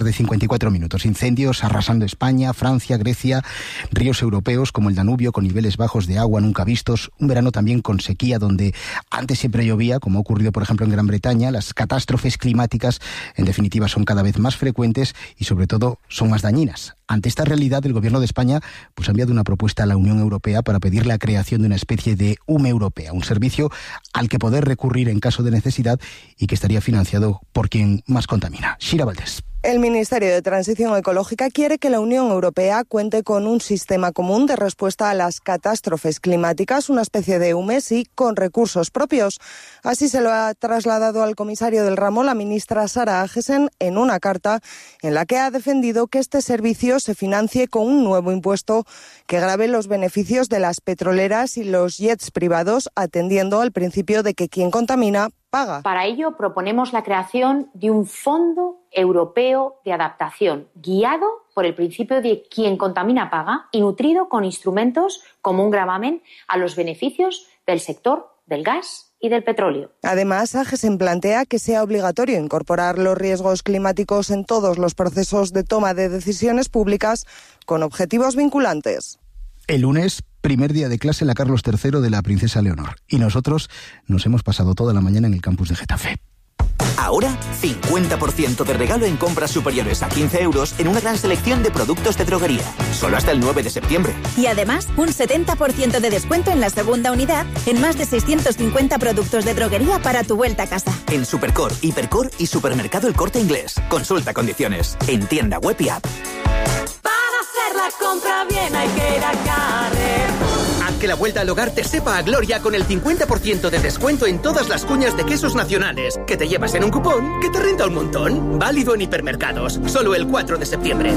S18: 2:54 p.m. Incendios arrasando España, Francia, Grecia, ríos europeos como el Danubio con niveles bajos de agua nunca vistos, un verano también con sequía donde antes siempre llovía, como ha ocurrido por ejemplo en Gran Bretaña. Las catástrofes climáticas en definitiva son cada vez más frecuentes y sobre todo son más dañinas. Ante esta realidad, el Gobierno de España ha enviado una propuesta a la Unión Europea para pedir la creación de una especie de UME europea, un servicio al que poder recurrir en caso de necesidad y que estaría financiado por quien más contamina. Shira Valdés.
S23: El Ministerio de Transición Ecológica quiere que la Unión Europea cuente con un sistema común de respuesta a las catástrofes climáticas, una especie de UMESI con recursos propios. Así se lo ha trasladado al comisario del ramo la ministra Sara Agesen en una carta en la que ha defendido que este servicio se financie con un nuevo impuesto que grave los beneficios de las petroleras y los jets privados, atendiendo al principio de que quien contamina paga.
S25: Para ello proponemos la creación de un fondo europeo de adaptación, guiado por el principio de quien contamina paga y nutrido con instrumentos como un gravamen a los beneficios del sector del gas y del petróleo.
S23: Además, Agesen plantea que sea obligatorio incorporar los riesgos climáticos en todos los procesos de toma de decisiones públicas con objetivos vinculantes.
S18: El lunes, primer día de clase en la Carlos III de la princesa Leonor. Y nosotros nos hemos pasado toda la mañana en el campus de Getafe.
S2: Ahora, 50% de regalo en compras superiores a 15 euros en una gran selección de productos de droguería. Solo hasta el 9 de septiembre.
S3: Y además, un 70% de descuento en la segunda unidad en más de 650 productos de droguería para tu vuelta a casa.
S2: En Supercor, Hipercor y Supermercado El Corte Inglés. Consulta condiciones. En tienda web y app.
S6: Para hacer la compra bien hay que ir a Carrefour.
S7: Haz que la vuelta al hogar te sepa a gloria con el 50% de descuento en todas las cuñas de quesos nacionales, que te llevas en un cupón que te renta un montón. Válido en hipermercados, solo el 4 de septiembre.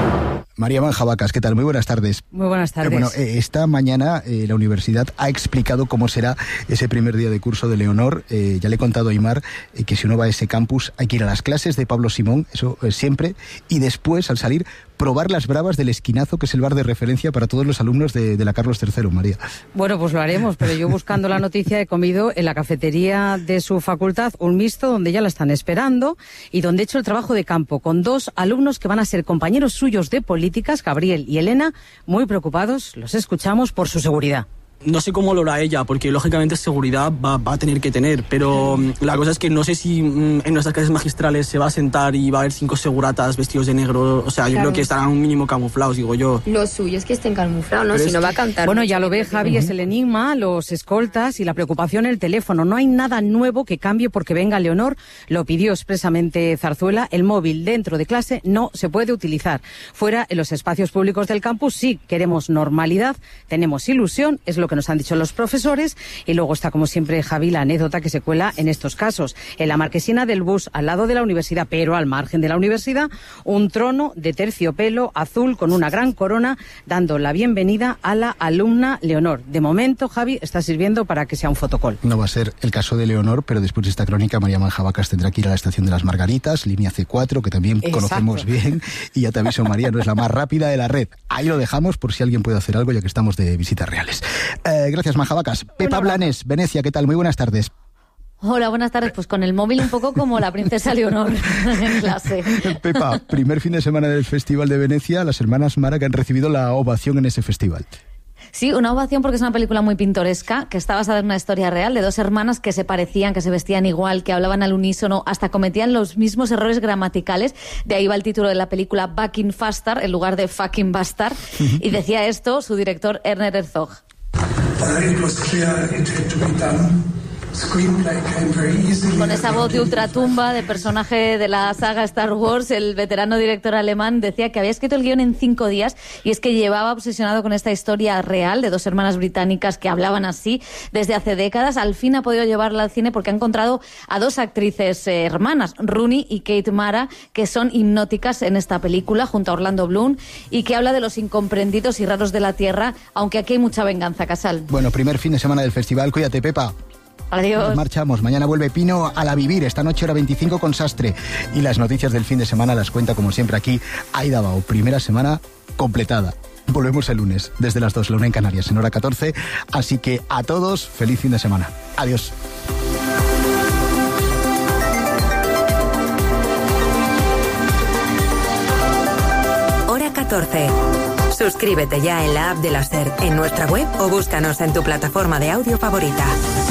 S18: María Manjabacas, ¿qué tal? Muy buenas tardes.
S32: Muy buenas tardes.
S18: Bueno, esta mañana la universidad ha explicado cómo será ese primer día de curso de Leonor. Ya le he contado a Aimar que si uno va a ese campus hay que ir a las clases de Pablo Simón, eso siempre, y después, al salir, probar las bravas del Esquinazo, que es el bar de referencia para todos los alumnos de la Carlos III, María.
S32: Bueno, pues lo haremos, pero yo buscando la noticia he comido en la cafetería de su facultad un mixto donde ya la están esperando y donde he hecho el trabajo de campo con 2 alumnos que van a ser compañeros suyos de políticas, Gabriel y Elena, muy preocupados, los escuchamos, por su seguridad.
S8: No sé cómo lo hará ella, porque lógicamente seguridad va a tener que tener, pero la cosa es que no sé si en nuestras clases magistrales se va a sentar y va a haber 5 seguratas vestidos de negro. O sea, yo creo que estarán un mínimo camuflados, digo yo.
S9: Lo suyo es que estén camuflados, ¿no? Pero si no va a cantar.
S32: Bueno, ya lo ve, Javi, es el enigma, los escoltas y la preocupación el teléfono. No hay nada nuevo que cambie porque venga Leonor, lo pidió expresamente Zarzuela. El móvil dentro de clase no se puede utilizar. Fuera, en los espacios públicos del campus, sí queremos normalidad, tenemos ilusión, es lo que nos han dicho los profesores, y luego está, como siempre, Javi, la anécdota que se cuela en estos casos. En la marquesina del bus, al lado de la universidad, pero al margen de la universidad, un trono de terciopelo azul con una gran corona, dando la bienvenida a la alumna Leonor. De momento, Javi, está sirviendo para que sea un fotocall.
S18: No va a ser el caso de Leonor, pero después de esta crónica, María Manjabacas tendrá que ir a la estación de las Margaritas, línea C4, que también conocemos bien, y ya te aviso, María, no es la más rápida de la red. Ahí lo dejamos por si alguien puede hacer algo, ya que estamos de visitas reales. Gracias, Manjabacas. Pepa Blanes, Venecia, ¿qué tal? Muy buenas tardes.
S11: Hola, buenas tardes. Pues con el móvil un poco como la princesa Leonor en clase.
S18: Pepa, primer fin de semana del Festival de Venecia, las hermanas Mara que han recibido la ovación en ese festival.
S11: Sí, una ovación porque es una película muy pintoresca, que está basada en una historia real de 2 hermanas que se parecían, que se vestían igual, que hablaban al unísono, hasta cometían los mismos errores gramaticales. De ahí va el título de la película, Back in Faster, en lugar de Fucking Bastard. Y decía esto su director, Werner Herzog. Con esa voz de ultratumba de personaje de la saga Star Wars, el veterano director alemán decía que había escrito el guión en 5 días, y es que llevaba obsesionado con esta historia real de 2 hermanas británicas que hablaban así desde hace décadas. Al fin ha podido llevarla al cine porque ha encontrado a 2 actrices hermanas, Rooney y Kate Mara, que son hipnóticas en esta película junto a Orlando Bloom, y que habla de los incomprendidos y raros de la Tierra, aunque aquí hay mucha venganza, Casal.
S18: Bueno, primer fin de semana del festival, cuídate, Pepa.
S11: Adiós.
S18: Nos marchamos. Mañana vuelve Pino a La Vivir. Esta noche, hora 25 con Sastre. Y las noticias del fin de semana las cuenta, como siempre, aquí Aida Bao. Primera semana completada. Volvemos el lunes, desde las 2, la 1 en Canarias, en hora 14. Así que a todos, feliz fin de semana. Adiós.
S10: Hora 14. Suscríbete ya en la app de la SER, en nuestra web, o búscanos en tu plataforma de audio favorita.